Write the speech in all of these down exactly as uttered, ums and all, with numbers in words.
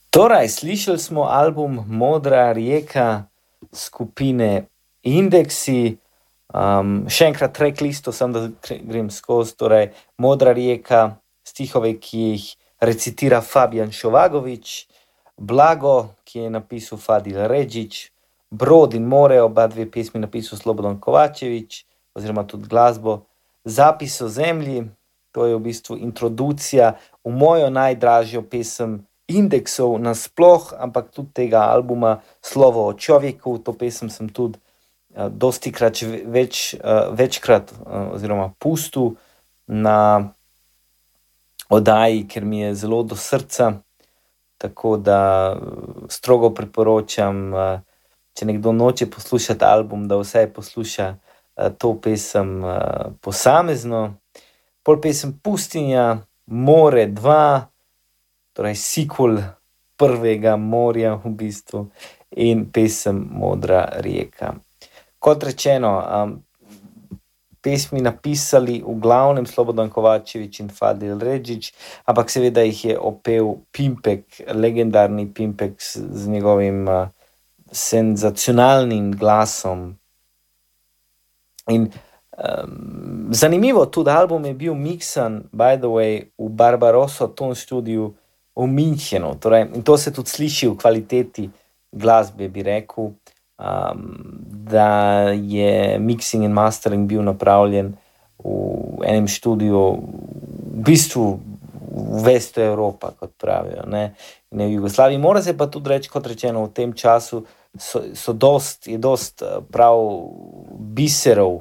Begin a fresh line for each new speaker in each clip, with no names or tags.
Torej, slišali smo album Modra rijeka skupine Indeksi. Um, še enkrat tracklisto, sem da grem skozi. Torej, Modra rijeka, stihove, ki jih recitira Fabijan Šovagovič, Blago, ki je napisal Fadil Redžič, Brod in more, oba dve pesmi napisal Slobodan Kovačevič, oziroma tudi glasbo. Zapis o zemlji, to je v bistvu introducija v mojo najdražjo pesem Indeksov nasploh, ampak tudi tega albuma Slovo o človeku. To pesem sem tudi uh, dostikrat več, uh, večkrat uh, oziroma pustil na oddaji, ker mi je zelo do srca, tako da uh, strogo priporočam, uh, če nekdo noče poslušati album, da vsaj posluša uh, to pesem uh, posamezno. Pol pesem Pustinja, More dva, torej sequel prvega Morja v bistvu, in pesem Modra rijeka. Kot rečeno, um, pesmi napisali v glavnem Slobodan Kovačevič in Fadil Redžič, ampak seveda jih je opel Pimpek, legendarni Pimpek z, z njegovim uh, senzacionalnim glasom. In um, zanimivo, tudi album je bil miksan, by the way, v Barbarossa Ton studiu v Münchenu, torej, in to se tudi sliši v kvaliteti glasbe, bi rekel, um, da je mixing in mastering bil napravljen v enem študiju, v bistvu v Vesto Evropa, kot pravijo, ne, in v Jugoslaviji. Mora se pa tudi reči, kot rečeno, v tem času so, so dost, je dost prav biserov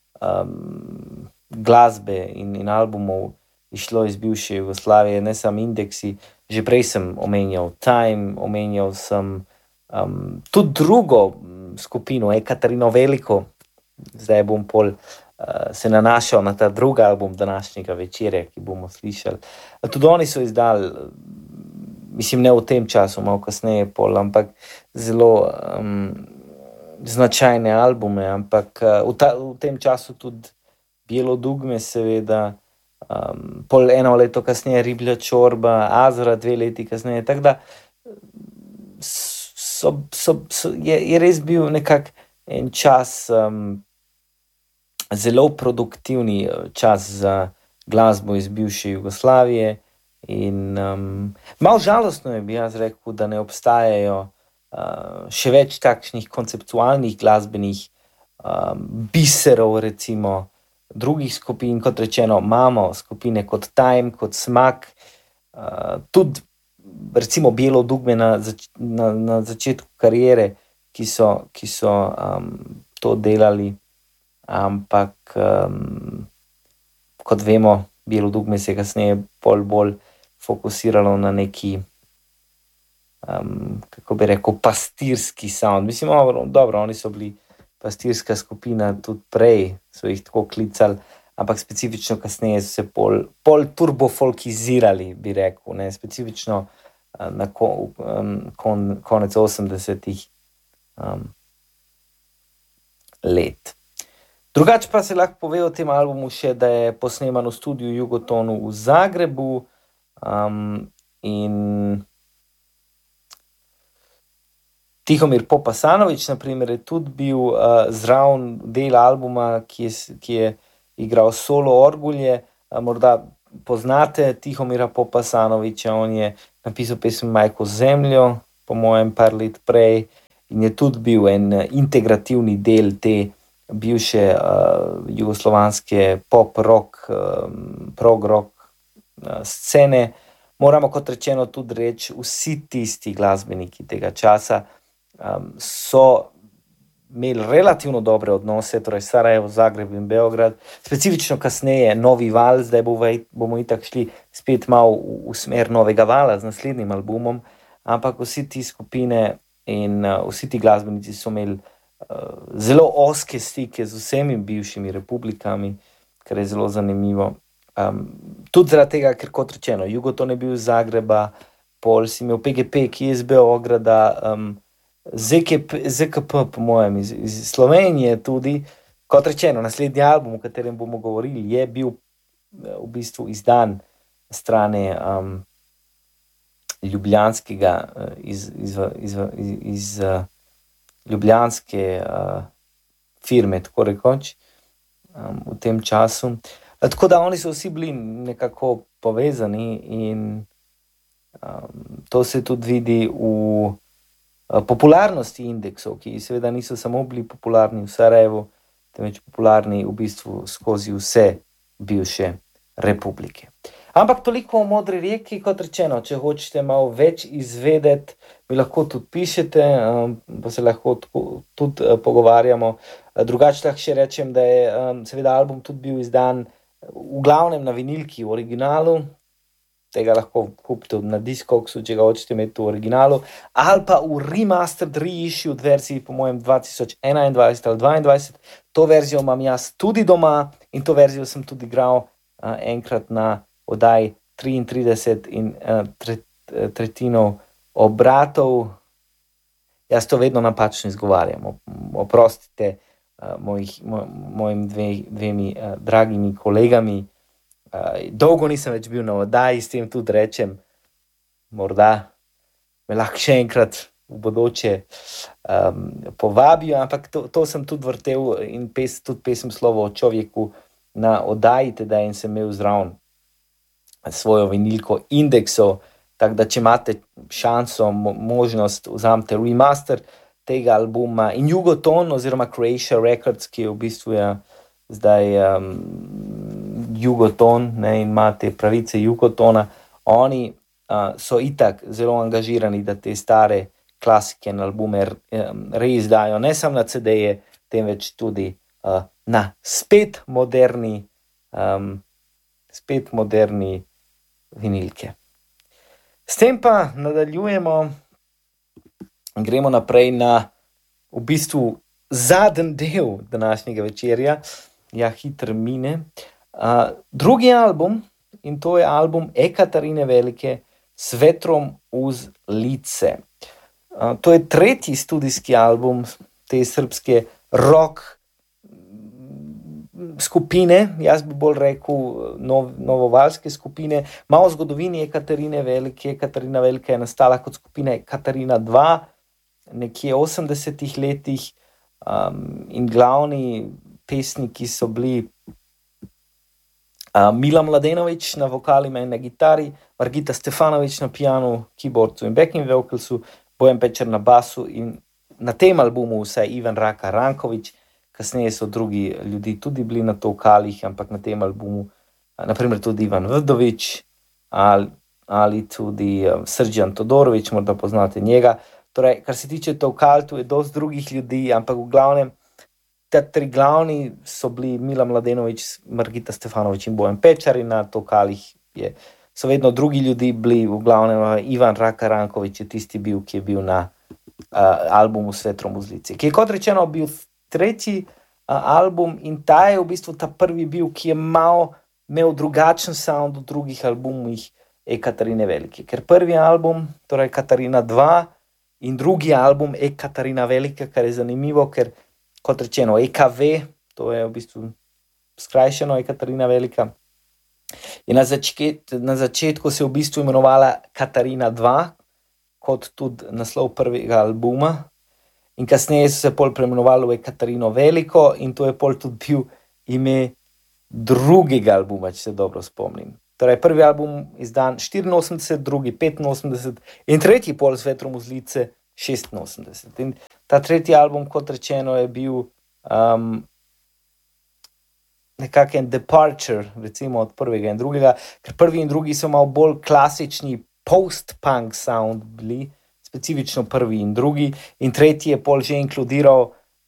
um, glasbe in, in albumov išlo iz bivše Jugoslavije, ne samo Indeksi. Že prej sem omenjal Time, omenjal sem um, tudi drugo skupino, Ekaterino Veliko. Zdaj bom pol uh, se nanašal na ta druga album današnjega večera, ki bomo slišali. Tudi oni so izdali, mislim, ne v tem času, malo kasneje pol, ampak zelo um, značajne albume, ampak uh, v, ta, v tem času tudi Bijelo dugme, seveda, Um, pol eno leto kasneje Riblja čorba, Azora dve leti kasneje, tako da so, so, so, je, je res bil nekak en čas, um, zelo produktivni čas za glasbo iz bivše Jugoslavije in um, malo žalostno je bi jaz rekel, da ne obstajajo uh, še več takšnih konceptualnih glasbenih um, biserov, recimo drugih skupin. Kot rečeno, imamo skupine kot Time, kot Smak, uh, tudi recimo Bijelo dugme na, zač- na, na začetku kariere, ki so, ki so um, to delali, ampak um, kot vemo, Bijelo dugme se je kasneje pol bolj fokusiralo na neki, um, kako bi rekel, pastirski sound. Mislim, dobro, oni so bili pastirska skupina, tudi prej so jih tako klicali, ampak specifično kasneje so se pol, pol turbofolkizirali, bi rekel, ne, specifično uh, na ko, um, kon, konec osemdesetih um, let. Drugače pa se lahko pove o tem albumu še, da je posneman v studiu Jugotonu v Zagrebu um, in Tihomir Popasanovič, na primer, je tudi bil uh, zraven del albuma, ki je, ki je igral solo orgulje. Uh, morda poznate Tihomira Popasanoviča, on je napisal pesem Majko zemljo, po mojem par let prej, in je tudi bil en integrativni del te bivše uh, jugoslovanske pop-rock, um, prog-rock uh, scene. Moramo, kot rečeno, tudi reči, vsi tisti glasbeniki tega časa Um, so imeli relativno dobre odnose, torej Sarajevo, Zagreb in Beograd, specifično kasneje Novi val, zdaj bo vaj, bomo itak šli spet malo v, v smer Novega vala z naslednjim albumom, ampak vsi ti skupine in uh, vsi ti glasbenici so imeli uh, zelo ozke stike z vsemi bivšimi republikami, kar je zelo zanimivo. Um, tudi zaradi tega, ker kot rečeno, Jugoton je bil iz Zagreba, pol si imel P G P, ki je iz Beograda, um, Z K P, Z K P, po mojem, iz, iz Slovenije tudi. Kot rečeno, naslednji album, o katerem bomo govorili, je bil v bistvu izdan strane um, ljubljanskega, iz, iz, iz, iz, iz uh, ljubljanske uh, firme, tako rekoč, um, v tem času. Tako da oni so vsi bili nekako povezani in um, to se tudi vidi v uh, popularnosti indeksov, ki seveda niso samo bili popularni v Sarajevu, temveč popularni v bistvu skozi vse bivše republike. Ampak toliko o Modri reki, kot rečeno, če hočete malo več izvedeti, mi lahko tudi pišete, um, pa se lahko tudi uh, pogovarjamo. Uh, drugače lahko še rečem, da je um, seveda album tudi bil izdan v glavnem na vinilki v originalu, tega lahko kupite na Discogsu, če ga hočete imeti v originalu, ali pa v remastered reissued verziji, po mojem dva tisoč enaindvajset ali dvaindvajset. To verzijo imam jaz tudi doma in to verzijo sem tudi igral uh, enkrat na oddaji triintrideset in uh, tre, tretjinov obratov. Jaz to vedno napačno izgovarjam, oprostite uh, mojih, moj, mojim dve, dvemi uh, dragimi kolegami. Uh, dolgo nisem več bil na oddaji, s tem tudi rečem, morda me lahko še enkrat v bodoče um, povabijo, ampak to, to sem tudi vrtel in pes, tudi pesem Slovo o človeku na oddaji teda in sem imel zraven svojo vinilko indeksov, tako da če imate šanso, mo- možnost, vzamete remaster tega albuma in Jugoton oziroma Croatia Records, ki je v bistvu je zdaj um, Jugoton, ne, in imate pravice Jugotona, oni uh, so itak zelo angažirani, da te stare klasike in albume um, reizdajo, ne samo na ce de-je, temveč tudi uh, na spet moderni um, spet moderni vinilke. S tem pa nadaljujemo in gremo naprej na v bistvu zadnji del današnjega večerja. Ja, hitro mine. Uh, drugi album, in to je album Ekaterine Velike S vetrom uz lice. Uh, to je tretji studijski album te srpske rock skupine, jaz bi bolj rekel nov, novovalske skupine. Malo o zgodovini Ekaterine Velike. Ekaterina Velika je nastala kot skupina Ekaterina dva, nekje osemdesetih letih um, in glavni pesniki so bili uh, Milan Mladenović na vokalima in na gitari, Margita Stefanović na pijanu, keyboardu in backing vocalsu, Bojan Pečer na basu in na tem albumu vsaj Ivan Raka Ranković. Kasneje so drugi ljudi tudi bili na to vokalih, ampak na tem albumu, naprimer tudi Ivan Vrdović ali, ali tudi um, Srđan Todorović, morda poznate njega. Torej, kar se tiče to vokal, tu je dosti drugih ljudi, ampak v glavnem, te tri glavni so bili Milan Mladenović, Margita Stefanović in Bojan Pečar in na to vokalih je, so vedno drugi ljudi bili, v glavnem Ivan Raka Ranković je tisti bil, ki je bil na uh, albumu S vetrom uz lice, ki je kot rečeno bil tretji uh, album in ta je v bistvu ta prvi bil, ki je malo imel drugačen sound od drugih albumih Ekaterine Velike. Ker prvi album, torej Katarina dva in drugi album Ekaterina Velika, kar je zanimivo, ker kot rečeno E K V, to je v bistvu skrajšano Ekaterina Velika, je na, začet, na začetku se v bistvu imenovala Katarina dva, kot tudi naslov prvega albuma. In kasneje so se pol preimenovali v Ekaterino Veliko in to je pol tudi bil ime drugega albuma, če se dobro spomnim. Torej, prvi album izdan štiriinosemdeset, drugi petinosemdeset in tretji pol S vetrom uz lice šestinosemdeset. In ta tretji album, kot rečeno, je bil um, nekako en departure, recimo od prvega in drugega, ker prvi in drugi so malo bolj klasični post-punk sound bili, specifično prvi in drugi, in tretji je pol že inkludiral,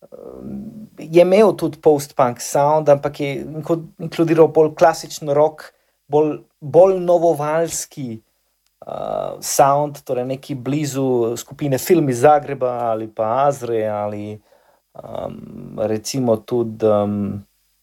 je imel tudi post-punk sound, ampak je inkludiral bolj klasičen rock, bolj, bolj novovalski uh, sound, torej neki blizu skupine Film iz Zagreba ali pa Azre ali um, recimo tudi um,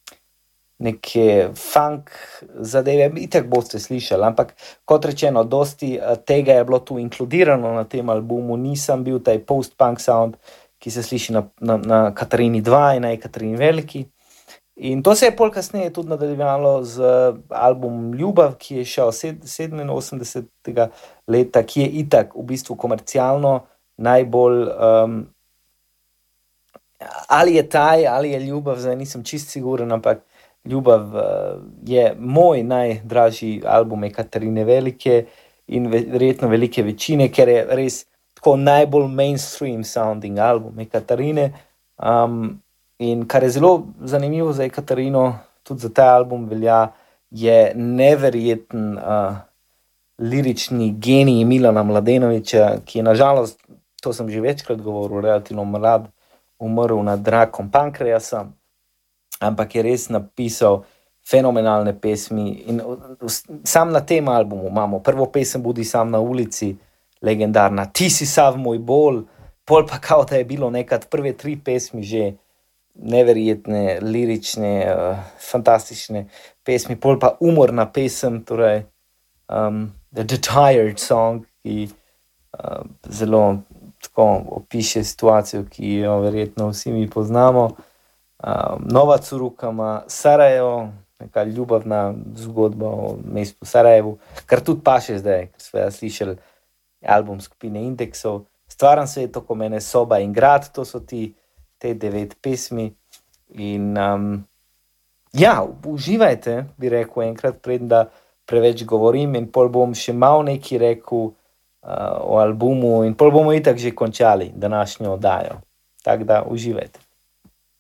neke funk zadeve, itak boste slišali, ampak kot rečeno, dosti tega je bilo tu inkludirano na tem albumu, nisem bil taj post-punk sound, ki se sliši na, na, na Katarini dva in na Ekaterini Veliki. In to se je pol kasneje tudi nadaljevalo z albumom Ljubav, ki je šel sedeminosemdesetega leta, ki je itak v bistvu komercialno najbolj, um, ali je taj, ali je Ljubav, zdaj nisem čist siguren, ampak Ljubav uh, je moj najdražji album Katarine Velike in verjetno velike večine, ker je res tako najbolj mainstream sounding album Katarine. Um, In kar je zelo zanimivo za Katarino, tudi za ta album velja, je neverjeten uh, lirični genij Milana Mladenovića, ki je nažalost, to sem že večkrat govoril, relativno mlad, umrl nad rakom pankreasa, ampak je res napisal fenomenalne pesmi. In sam na tem albumu imamo prvo pesem Budi sam na ulici, legendarna, Ti si sav moj bol, pol pa kao da je bilo nekad prve tri pesmi že neverjetne, lirične, uh, fantastične pesmi, pol pa umorna pesem, torej um, The Tired Song, ki uh, zelo tako opiše situacijo, ki jo verjetno vsi mi poznamo. Um, Nova Curukama, Sarajevo, neka ljubavna zgodba o mestu Sarajevu, kar tudi paše zdaj, ker smo slišali album skupine Indeksov. Stvaran svet oko mene, Soba in grad, to so ti te devet pesmi. In um, ja, uživajte, bi rekel enkrat, preden da preveč govorim, in pol bom še malo nekaj rekel uh, o albumu in pol bomo itak že končali današnjo oddajo. Tako da uživajte.